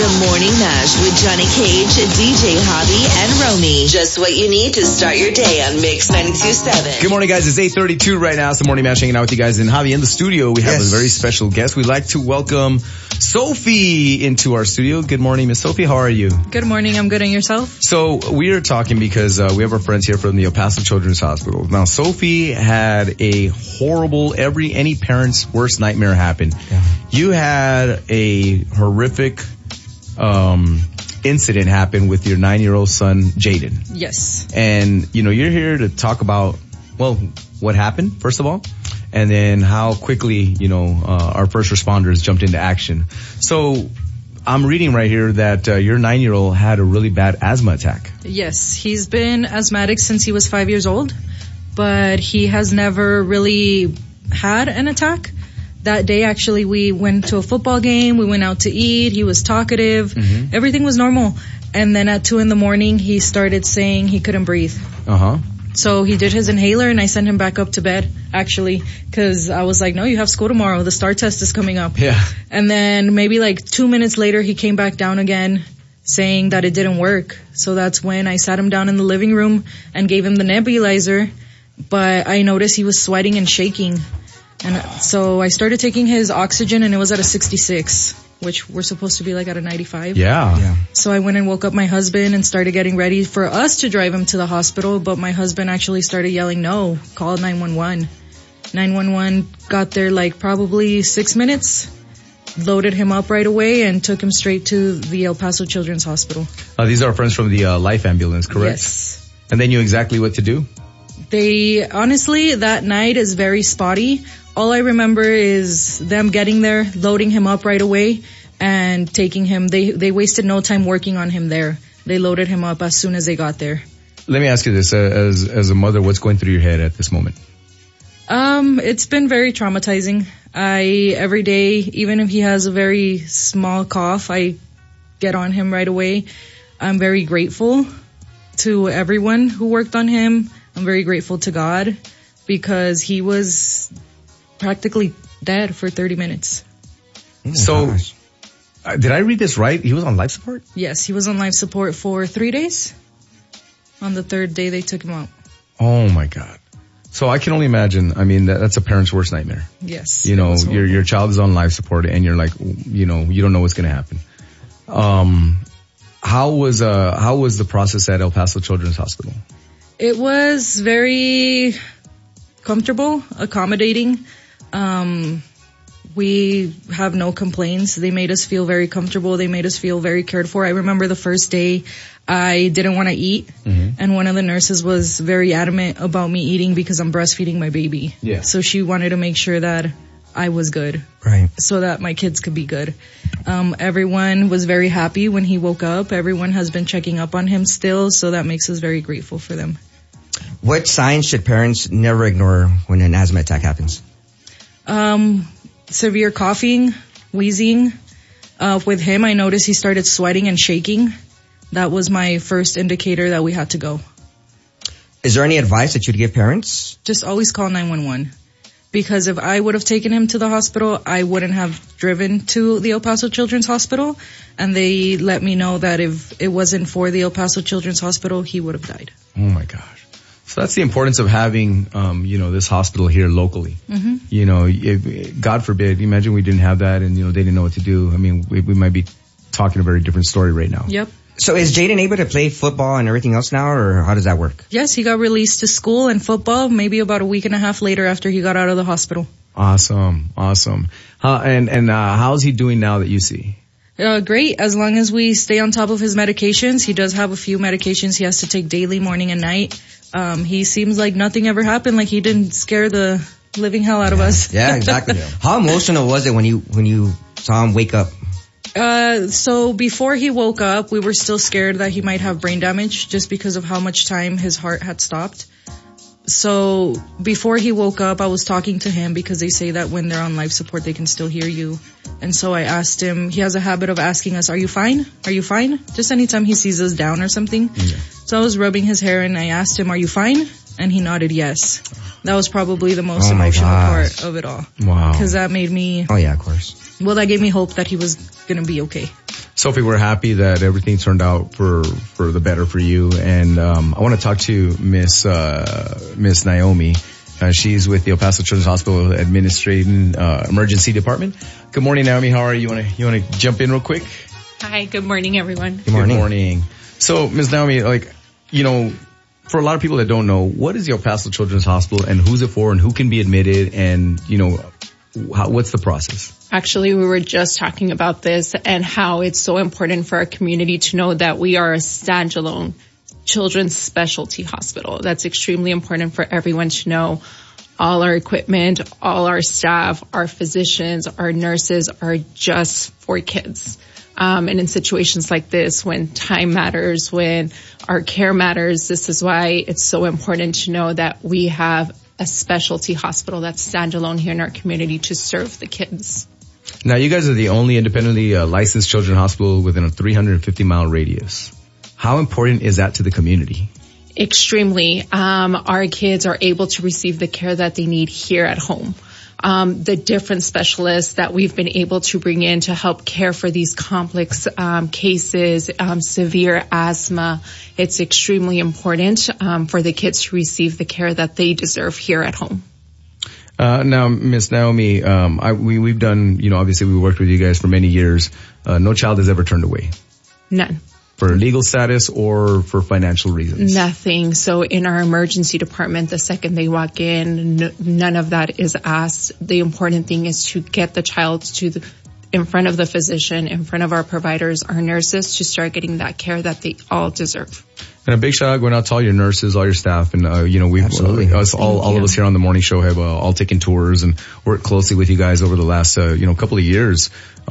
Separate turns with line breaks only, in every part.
The Morning Mash with Johnny Cage, DJ Hobby, and Romy. Just what you need to start your day on Mix 92.7.
Good morning, guys. It's 8:32 right now. It's the Morning Mash hanging out with you guys. And Hobby, in the studio, we have a very special guest. We'd like to welcome Sophie into our studio. Good morning, Miss Sophie. How are you?
Good morning. I'm good. And yourself?
So we are talking because we have our friends here from the El Paso Children's Hospital. Now, Sophie had a horrible, any parent's worst nightmare happen. Yeah. You had a horrific incident happen with your 9-year-old son, Jaden.
Yes.
And, you're here to talk about, what happened, first of all, and then how quickly, our first responders jumped into action. So I'm reading right here that your 9-year-old had a really bad asthma attack.
Yes. He's been asthmatic since he was 5 years old, but he has never really had an attack. That day, actually, we went to a football game. We went out to eat. He was talkative. Mm-hmm. Everything was normal. And then at 2 a.m, he started saying he couldn't breathe.
Uh-huh.
So he did his inhaler, and I sent him back up to bed, actually, because I was like, no, you have school tomorrow. The STAR test is coming up.
Yeah.
And then maybe 2 minutes later, he came back down again, saying that it didn't work. So that's when I sat him down in the living room and gave him the nebulizer. But I noticed he was sweating and shaking. And so I started taking his oxygen, and it was at a 66, which we're supposed to be at a 95.
Yeah.
So I went and woke up my husband and started getting ready for us to drive him to the hospital. But my husband actually started yelling, no, call 911. 911 got there probably 6 minutes, loaded him up right away, and took him straight to the El Paso Children's Hospital.
These are our friends from the Life Ambulance, correct?
Yes.
And they knew exactly what to do?
Honestly, that night is very spotty. All I remember is them getting there, loading him up right away, and taking him. They wasted no time working on him there. They loaded him up as soon as they got there.
Let me ask you this, as a mother, what's going through your head at this moment?
It's been very traumatizing. Every day, even if he has a very small cough, I get on him right away. I'm very grateful to everyone who worked on him. I'm very grateful to God because he was practically dead for 30 minutes.
Oh, so, did I read this right? He was on life support?
Yes, he was on life support for 3 days. On the third day, they took him out.
Oh, my God. So I can only imagine, that's a parent's worst nightmare.
Yes.
Your child is on life support and you're you don't know what's going to happen. How was the process at El Paso Children's Hospital?
It was very comfortable, accommodating. We have no complaints. They made us feel very comfortable. They made us feel very cared for. I remember the first day I didn't want to eat, and one of the nurses was very adamant about me eating because I'm breastfeeding my baby.
Yeah.
So she wanted to make sure that I was good.
Right.
So that my kids could be good. Everyone was very happy when he woke up. Everyone has been checking up on him still, so that makes us very grateful for them.
What signs should parents never ignore when an asthma attack happens?
Severe coughing, wheezing. With him, I noticed he started sweating and shaking. That was my first indicator that we had to go.
Is there any advice that you'd give parents?
Just always call 911. Because if I would have taken him to the hospital, I wouldn't have driven to the El Paso Children's Hospital. And they let me know that if it wasn't for the El Paso Children's Hospital, he would have died.
Oh, my gosh. So that's the importance of having, this hospital here locally. Mm-hmm. God forbid, imagine we didn't have that and, they didn't know what to do. We might be talking a very different story right now.
Yep.
So is Jaden able to play football and everything else now, or how does that work?
Yes, he got released to school and football maybe about a week and a half later after he got out of the hospital.
Awesome. How's he doing now that you see?
Great. As long as we stay on top of his medications. He does have a few medications he has to take daily, morning and night. He seems like nothing ever happened, like he didn't scare the living hell out of us.
Yeah, exactly. How emotional was it when you saw him wake up?
So before he woke up, we were still scared that he might have brain damage just because of how much time his heart had stopped. So before he woke up, I was talking to him because they say that when they're on life support, they can still hear you. And so I asked him, he has a habit of asking us, are you fine? Are you fine? Just anytime he sees us down or something. Yeah. So I was rubbing his hair and I asked him, are you fine? And he nodded yes. That was probably the most emotional part of it all.
Wow.
Because that made me...
Oh, yeah, of course.
Well, that gave me hope that he was going to be okay.
Sophie, we're happy that everything turned out for the better for you. And I want to talk to Miss Naomi. She's with the El Paso Children's Hospital administrating emergency department. Good morning, Naomi. How are you? You want to jump in real quick?
Hi. Good morning, everyone.
Good morning. So, Ms. Naomi, for a lot of people that don't know, what is the El Paso Children's Hospital and who's it for and who can be admitted and, what's the process?
Actually, we were just talking about this and how it's so important for our community to know that we are a standalone children's specialty hospital. That's extremely important for everyone to know. All our equipment, all our staff, our physicians, our nurses are just for kids. And in situations like this, when time matters, when our care matters, this is why it's so important to know that we have a specialty hospital that's standalone here in our community to serve the kids.
Now, you guys are the only independently licensed children's hospital within a 350-mile radius. How important is that to the community?
Extremely. Our kids are able to receive the care that they need here at home. The different specialists that we've been able to bring in to help care for these complex cases, severe asthma, it's extremely important for the kids to receive the care that they deserve here at home.
Now, Miss Naomi, we've done, obviously we worked with you guys for many years. No child has ever turned away.
None.
For legal status or for financial reasons?
Nothing. So in our emergency department, the second they walk in, none of that is asked. The important thing is to get the child in front of the physician, in front of our providers, our nurses, to start getting that care that they all deserve.
And a big shout out going out to all your nurses, all your staff, and we've all of us here on the morning show have all taken tours and worked closely with you guys over the last couple of years.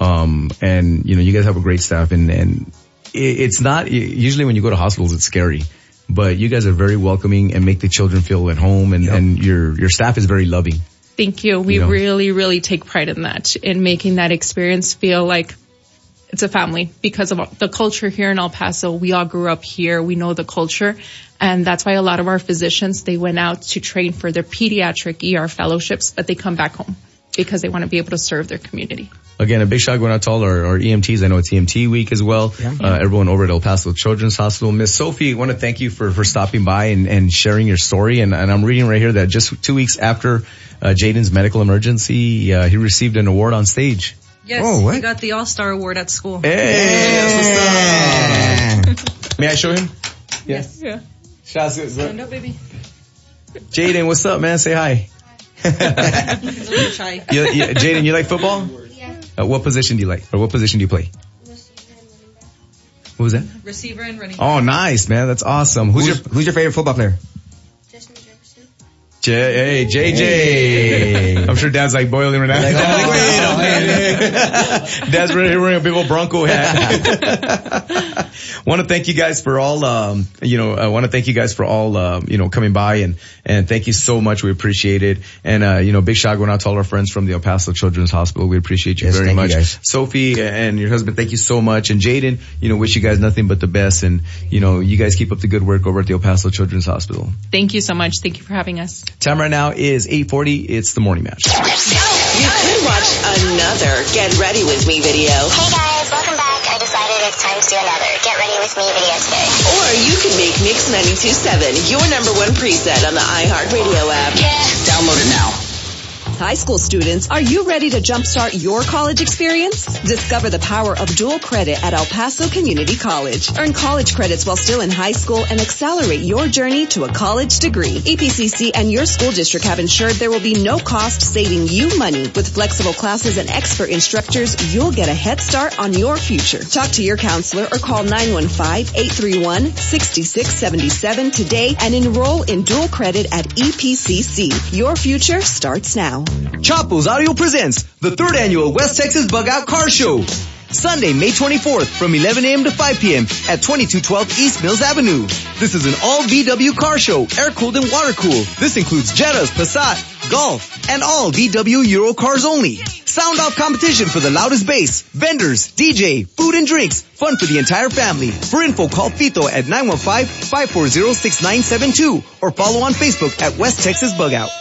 And you guys have a great staff, and it's not usually when you go to hospitals it's scary, but you guys are very welcoming and make the children feel at home, and your staff is very loving.
Thank you. We really, really take pride in that, in making that experience feel like it's a family because of the culture here in El Paso. We all grew up here. We know the culture. And that's why a lot of our physicians, they went out to train for their pediatric ER fellowships, but they come back home because they want to be able to serve their community. Again,
a big shout going out to all our EMTs. I know it's EMT week as well. Yeah. Everyone over at El Paso Children's Hospital. Miss Sophie, I want to thank you for stopping by and sharing your story. And I'm reading right here that just 2 weeks after Jaden's medical emergency, he received an award on stage.
Yes, he got the All-Star Award at school.
Hey, that's what's up. May I show him?
Yes. Yeah.
Stand
up, baby.
Jaden, what's up, man? Say hi.
He's a little shy.
Jaden, you like football?
Yeah.
What position do you like? Or what position do you play?
Receiver and running back.
What was that?
Receiver and running back.
Oh, nice, man. That's awesome. Who's your favorite football player?
Justin Jefferson.
Hey, JJ. I'm sure Dad's like boiling right now. Dad's right here wearing a big old Bronco hat. Want to thank you guys for all, coming by and thank you so much. We appreciate it. And, big shout going out to all our friends from the El Paso Children's Hospital. We appreciate you very much. Sophie and your husband, thank you so much. And Jaden, wish you guys nothing but the best. And, you guys keep up the good work over at the El Paso Children's Hospital.
Thank you so much. Thank you for having us.
Time right now is 8:40. It's the morning match.
You could watch another Get Ready With Me video.
Hey guys, welcome back. I decided it's time to do another Get Ready With Me video today.
Or you can make Mix 92.7 your number one preset on the iHeartRadio app.
Yeah.
Download it now.
High school students, are you ready to jumpstart your college experience? Discover the power of dual credit at El Paso Community College. Earn college credits while still in high school and accelerate your journey to a college degree. EPCC and your school district have ensured there will be no cost, saving you money. With flexible classes and expert instructors, you'll get a head start on your future. Talk to your counselor or call 915-831-6677 today and enroll in dual credit at EPCC. Your future starts now.
Chapo's Audio presents the 3rd annual West Texas Bug Out Car Show. Sunday, May 24th from 11 a.m. to 5 p.m. at 2212 East Mills Avenue. This is an all VW car show, air-cooled and water-cooled. This includes Jettas, Passat, Golf, and all VW Euro cars only. Sound off competition for the loudest bass, vendors, DJ, food and drinks, fun for the entire family. For info, call Fito at 915-540-6972 or follow on Facebook at West Texas Bug Out.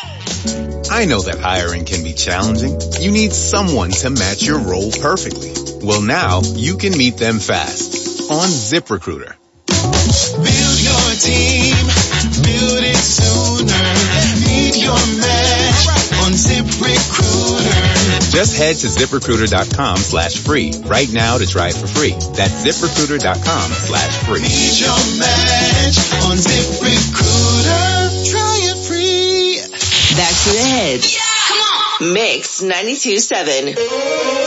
I know that hiring can be challenging. You need someone to match your role perfectly.
Well, now you can meet them fast on ZipRecruiter.
Build your team, build it sooner. Meet your match on ZipRecruiter.
Just head to ZipRecruiter.com/free right now to try it for free. That's ZipRecruiter.com/free.
Meet your match on ZipRecruiter. Try it free.
Back to the hits. Yeah, come on. Mix 92.7.